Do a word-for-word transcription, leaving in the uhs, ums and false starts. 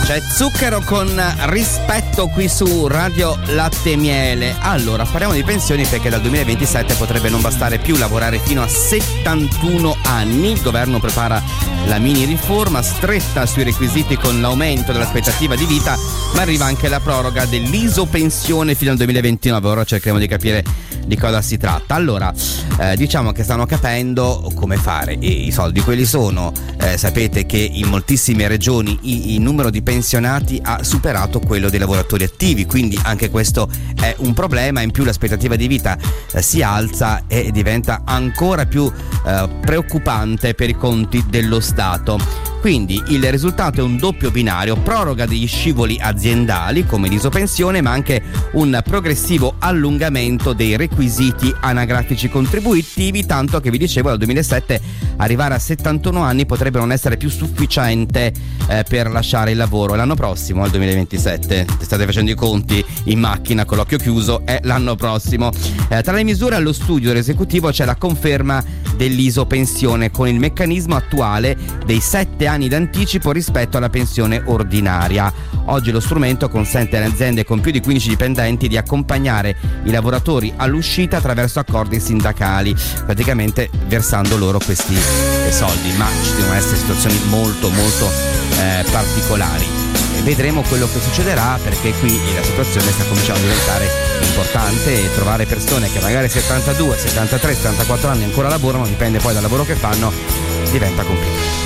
C'è Zucchero con Rispetto qui su Radio Latte e Miele. Allora, parliamo di pensioni perché dal duemilaventisette potrebbe non bastare più lavorare fino a settantuno anni. Il governo prepara la mini riforma stretta sui requisiti con l'aumento dell'aspettativa di vita, ma arriva anche la proroga dell'isopensione fino al duemilaventinove. Ora cercheremo di capire di cosa si tratta. Allora, eh, diciamo che stanno capendo come fare. I, i soldi quelli sono. Eh, sapete che in moltissime regioni i, il numero di pensionati ha superato quello dei lavoratori attivi, quindi anche questo è un problema. In più l'aspettativa di vita eh, si alza e diventa ancora più eh, preoccupante per i conti dello Stato. Quindi il risultato è un doppio binario: proroga degli scivoli aziendali come l'isopensione, ma anche un progressivo allungamento dei requisiti anagrafici contributivi, tanto che vi dicevo dal duemilasette arrivare a settantuno anni potrebbe non essere più sufficiente eh, per lasciare il lavoro. L'anno prossimo, al duemilaventisette, state facendo i conti in macchina con l'occhio chiuso, è l'anno prossimo. Eh, tra le misure allo studio dell'esecutivo c'è la conferma dell'isopensione con il meccanismo attuale dei sette anni d'anticipo rispetto alla pensione ordinaria. Oggi lo strumento consente alle aziende con più di quindici dipendenti di accompagnare i lavoratori all'uscita attraverso accordi sindacali, praticamente versando loro questi eh, soldi, ma ci devono essere situazioni molto molto eh, particolari. E vedremo quello che succederà, perché qui la situazione sta cominciando a diventare importante e trovare persone che magari settantadue, settantatré, settantaquattro anni ancora lavorano, dipende poi dal lavoro che fanno, diventa complicato.